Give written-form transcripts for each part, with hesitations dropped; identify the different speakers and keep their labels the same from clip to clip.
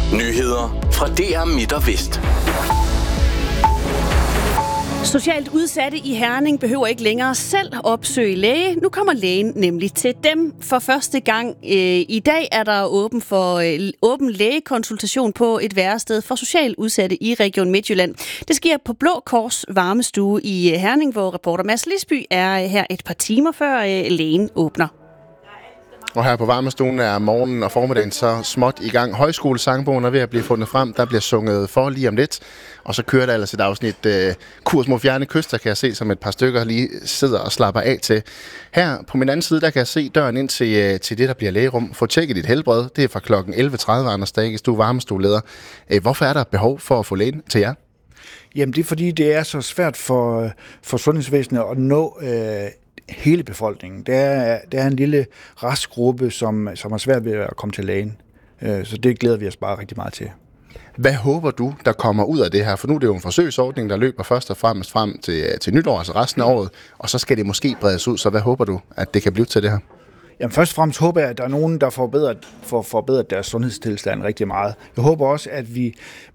Speaker 1: Nyheder fra DR Midt og Vest.
Speaker 2: Socialt udsatte i Herning behøver ikke længere selv opsøge læge. Nu kommer lægen nemlig til dem. For første gang i dag er der åben lægekonsultation på et værested for socialt udsatte i Region Midtjylland. Det sker på Blå Kors varmestue i Herning, hvor reporter Mads Lisby er her et par timer før lægen åbner.
Speaker 3: Og her på varmestuen er morgenen og formiddagen så småt i gang. Højskolesangbogen er ved at blive fundet frem. Der bliver sunget for lige om lidt. Og så kører der ellers et afsnit Kurs mod fjerne kyster, kan jeg se, som et par stykker lige sidder og slapper af til. Her på min anden side, der kan jeg se døren ind til det, der bliver lægerum. Få tjekket dit helbred. Det er fra kl. 11.30, Anders Dages, du er varmestueleder. Hvorfor er der behov for at få lægen til jer?
Speaker 4: Jamen det er fordi, det er så svært for sundhedsvæsenet at nå hele befolkningen. Der er en lille restgruppe, som er svært ved at komme til lægen. Så det glæder vi os bare rigtig meget til.
Speaker 3: Hvad håber du, der kommer ud af det her? For nu er det jo en forsøgsordning, der løber først og fremmest frem til nytår, altså resten af året, og så skal det måske bredes ud. Så hvad håber du, at det kan blive til det her?
Speaker 4: Jamen først og fremmest håber jeg, at der er nogen, der får forbedret deres sundhedstilstand rigtig meget. Jeg håber også, at vi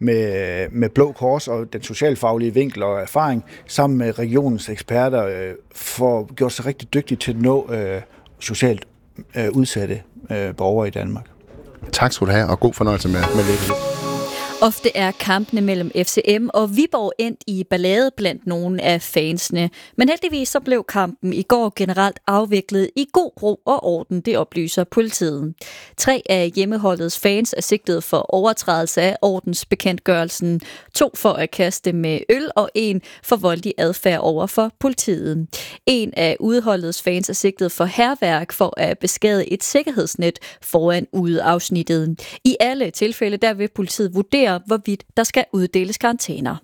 Speaker 4: med Blå Kors og den socialfaglige vinkel og erfaring, sammen med regionens eksperter, får gjort sig rigtig dygtige til at nå socialt udsatte borgere i Danmark.
Speaker 3: Tak skal du have, og god fornøjelse med det.
Speaker 5: Ofte er kampene mellem FCM og Viborg endt i ballade blandt nogle af fansene. Men heldigvis så blev kampen i går generelt afviklet i god ro og orden, det oplyser politiet. 3 af hjemmeholdets fans er sigtet for overtrædelse af ordensbekendtgørelsen, 2 for at kaste med øl og 1 for voldelig adfærd over for politiet. En af udeholdets fans er sigtet for hærværk for at beskade et sikkerhedsnet foran udeafsnittet. I alle tilfælde der vil politiet vurdere, hvorvidt der skal uddeles karantæner.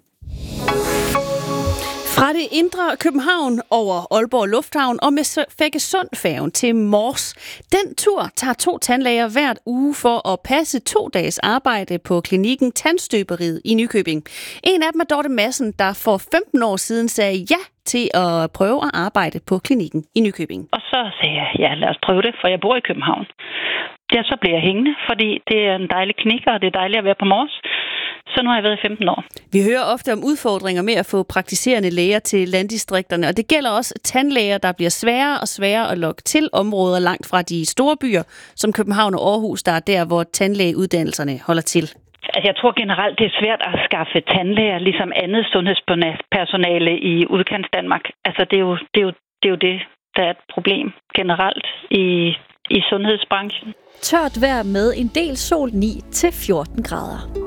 Speaker 2: Fra det indre København over Aalborg Lufthavn og med Feggesund-færgen til Mors. Den tur tager 2 tandlæger hvert uge for at passe 2 dages arbejde på klinikken Tandstøberiet i Nykøbing. En af dem er Dorte Madsen, der for 15 år siden sagde ja til at prøve at arbejde på klinikken i Nykøbing.
Speaker 6: Og så sagde jeg, ja, lad os prøve det, for jeg bor i København. Ja, så blev jeg hængende, fordi det er en dejlig klinik, og det er dejligt at være på Mors. Så nu har jeg været i 15 år.
Speaker 2: Vi hører ofte om udfordringer med at få praktiserende læger til landdistrikterne, og det gælder også tandlæger, der bliver sværere og sværere at lokke til områder langt fra de store byer, som København og Aarhus, der er der, hvor tandlægeuddannelserne holder til.
Speaker 6: Altså, jeg tror generelt, det er svært at skaffe tandlæger, ligesom andet sundhedspersonale i udkantsdanmark. Altså, det er jo det, der er et problem generelt i sundhedsbranchen.
Speaker 5: Tørt vejr med en del sol 9 til 14 grader.